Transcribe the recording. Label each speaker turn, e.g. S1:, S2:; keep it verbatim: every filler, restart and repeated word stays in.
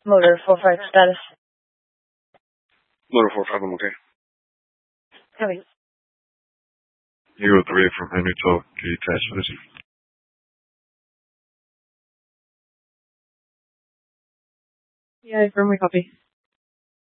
S1: Motor four five status.
S2: Motor four five, I'm okay.
S1: Copy.
S3: Eagle three from Henry twelve, can you attach this?
S1: Yeah, firmly copy.